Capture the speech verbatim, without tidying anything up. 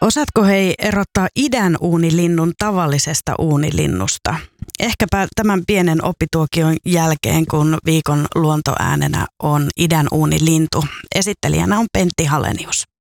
Osaatko hei erottaa idän uunilinnun tavallisesta uunilinnusta? Ehkäpä tämän pienen oppituokion jälkeen, kun viikon luontoäänenä on idän uunilintu. Esittelijänä on Pentti Halenius.